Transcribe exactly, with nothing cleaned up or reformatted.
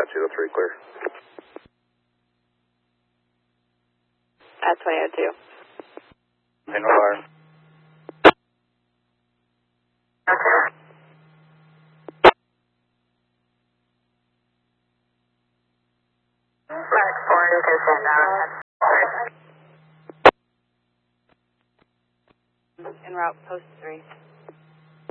Apache oh three, clear. At twenty oh two. Manual fire. Mark four, you can send out. En route, post three.